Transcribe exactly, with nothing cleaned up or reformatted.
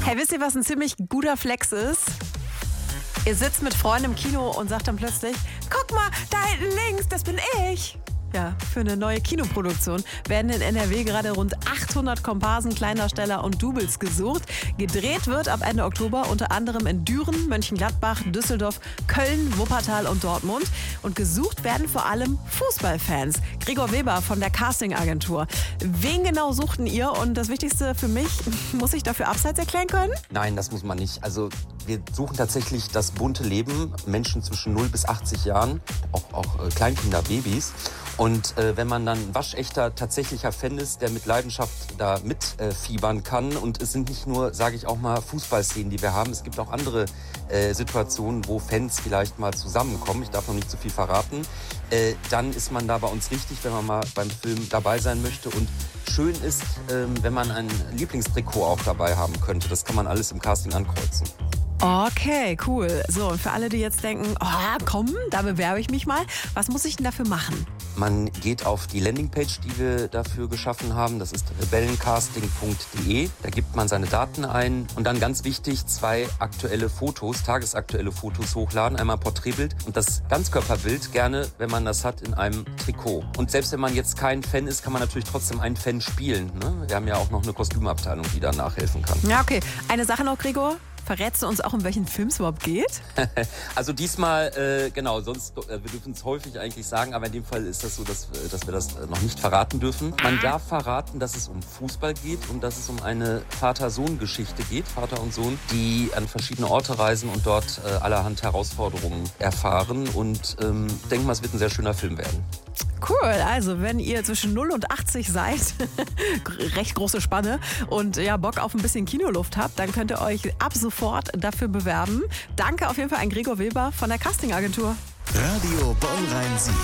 Hey, wisst ihr, was ein ziemlich guter Flex ist? Ihr sitzt mit Freunden im Kino und sagt dann plötzlich, guck mal, da hinten links, das bin ich. Ja, für eine neue Kinoproduktion werden in N R W gerade rund achthundert Komparsen, Kleindarsteller und Doubles gesucht. Gedreht wird ab Ende Oktober unter anderem in Düren, Mönchengladbach, Düsseldorf, Köln, Wuppertal und Dortmund. Und gesucht werden vor allem Fußballfans. Gregor Weber von der Castingagentur. Wen genau suchten ihr? Und das Wichtigste für mich, muss ich dafür Abseits erklären können? Nein, das muss man nicht. Also wir suchen tatsächlich das bunte Leben, Menschen zwischen null bis achtzig Jahren, auch, auch äh, Kleinkinder, Babys. Und äh, wenn man dann ein waschechter, tatsächlicher Fan ist, der mit Leidenschaft da mitfiebern äh, kann. Und es sind nicht nur, sage ich auch mal, Fußballszenen, die wir haben. Es gibt auch andere äh, Situationen, wo Fans vielleicht mal zusammenkommen. Ich darf noch nicht zu viel verraten. Äh, dann ist man da bei uns richtig, wenn man mal beim Film dabei sein möchte. Und schön ist, äh, wenn man ein Lieblingstrikot auch dabei haben könnte. Das kann man alles im Casting ankreuzen. Okay, cool. So, und für alle, die jetzt denken, oh, komm, da bewerbe ich mich mal. Was muss ich denn dafür machen? Man geht auf die Landingpage, die wir dafür geschaffen haben. Das ist rebellencasting punkt de. Da gibt man seine Daten ein. Und dann ganz wichtig, zwei aktuelle Fotos, tagesaktuelle Fotos hochladen. Einmal ein Porträtbild und das Ganzkörperbild gerne, wenn man das hat, in einem Trikot. Und selbst wenn man jetzt kein Fan ist, kann man natürlich trotzdem einen Fan spielen. Ne? Wir haben ja auch noch eine Kostümabteilung, die da nachhelfen kann. Ja, okay. Eine Sache noch, Gregor. Verrätst du uns auch, um welchen Film es überhaupt geht? Also diesmal, äh, genau, sonst, äh, wir dürfen es häufig eigentlich sagen, aber in dem Fall ist das so, dass, äh, dass wir das noch nicht verraten dürfen. Man darf verraten, dass es um Fußball geht und dass es um eine Vater-Sohn-Geschichte geht, Vater und Sohn, die an verschiedene Orte reisen und dort äh, allerhand Herausforderungen erfahren. Und ähm, ich denke mal, es wird ein sehr schöner Film werden. Cool, also wenn ihr zwischen null und achtzig seid, recht große Spanne, und ja, Bock auf ein bisschen Kinoluft habt, dann könnt ihr euch ab sofort dafür bewerben. Danke auf jeden Fall an Gregor Weber von der Castingagentur. Radio Bonn-Rhein-Sieg.